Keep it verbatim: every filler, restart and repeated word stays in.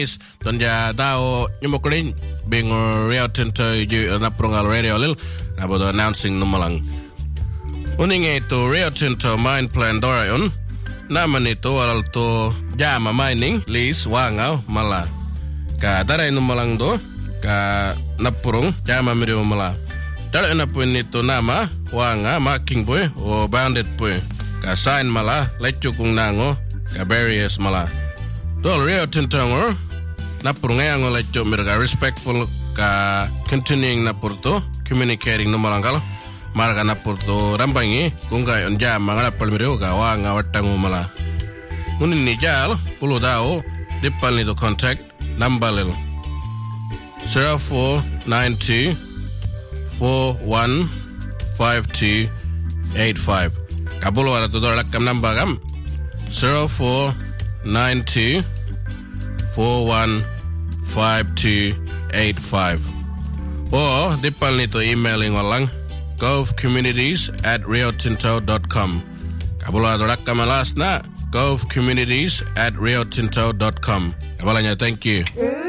Ton ya tao nyumoklin bing Rio Tinto yu na prungal radio lil about announcing numalang. Uning ito Rio Tinto mine plan dorayon naman ito aral to jama mining lease wangaw mala. Ka daray numalang do ka napurong jama miriw mala. Daray na po nito nama wanga marking boy o bandit boy. Ka sign mala letyo kung nango ka barriers mala. Dol Rio Tinto ngor napurong ngayon letyo mirga respectful ka continuing na purto communicating numalangkal marga na purto rambangi kung gayon jama nga napal miriw ka wanga watango mala. Unin ni jal pulo dao dipal nito contact number lil zero four nine two four one five two eight five. Kapulo ada tutor lakam number kam zero four nine two four one five two eight five. O dipal nito emailing walang govcommunities at riotinto dot com. Kapulo ada lakam alas na govcommunities at riotinto dot com. Kabalanya, thank you.